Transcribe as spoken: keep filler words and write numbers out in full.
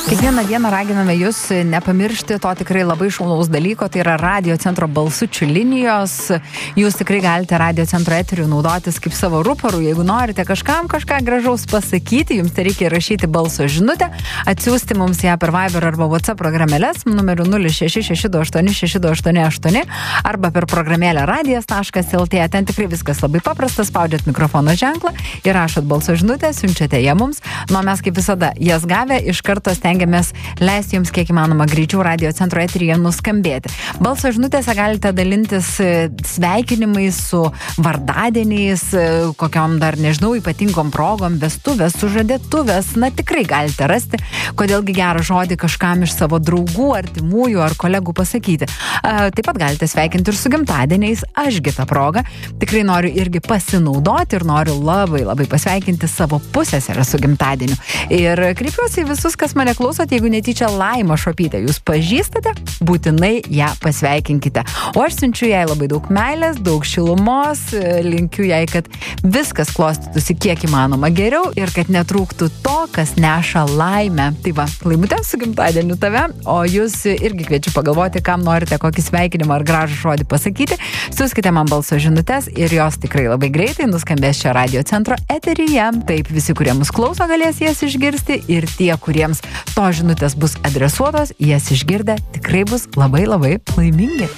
Kiekvieną dieną raginame jūs nepamiršti to tikrai labai šaunaus dalyko, tai yra radio centro balsučių linijos. Jūs tikrai galite radio centro eterių naudotis kaip savo ruporų, jeigu norite kažkam kažką gražaus pasakyti, jums tai reikia rašyti balso žinutę, atsiųsti mums ją per Viber arba WhatsApp programėlės numeriu nulis šeši šeši du aštuoni šeši du aštuoni aštuoni arba per programėlę radijas taškas lt. Ten tikrai viskas labai paprasta, spaudžiat mikrofono ženklą ir rašot balso žinutę, siunčiate ją mums. Nu, mes kaip visada jas gavę iš karto stengiamės leisti jums kiek įmanoma greičiau radio centro eteryje nuskambėti. Balso žinutėse galite dalintis sveikinimais su vardadieniais, kokiom dar, nežinau, ypatingom progom, vestuvės, sužadėtuvės. Na, tikrai galite rasti, kodėlgi gerą žodį kažkam iš savo draugų, artimųjų ar kolegų pasakyti. Taip pat galite sveikinti ir su gimtadieniais. Ašgi tą progą tikrai noriu irgi pasinaudoti ir noriu labai, labai pasveikinti savo pusseserę su gimtadieniu. Ir kreipiuosi į visus, kas mane klausot, jeigu netyčia Laimą Šopytę jūs pažįstate, būtinai ją pasveikinkite. O aš siunčiu jai labai daug meilės, daug šilumos, linkiu jai, kad viskas klostytųsi kiek įmanoma geriau ir kad netrūktų to, kas neša laimę. Tai va, Laimutė, su gimtadieniu tave, o jūs irgi kviečiu pagalvoti, kam norite kokį sveikinimą ar gražų žodį pasakyti. Siųskite man balso žinutės ir jos tikrai labai greitai nuskambės čia radio centro eteryje. Taip visi, kurie mus klauso, galės jas išgirsti ir tie, kuriems to žinutės bus adresuotos, jas išgirdę tikrai bus labai labai laimingi.